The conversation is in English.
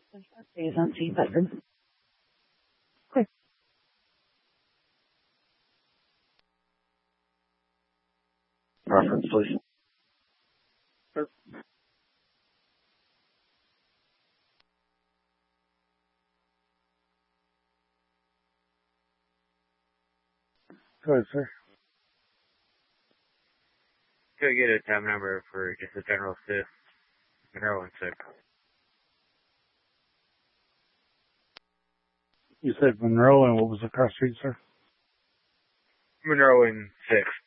Days on C button. Quick. Reference, please. Sure. Go ahead, sir. Could I get a tab number for just a general assist? Monroe and 6. You said Monroe, and what was the cross street, sir? Monroe and 6.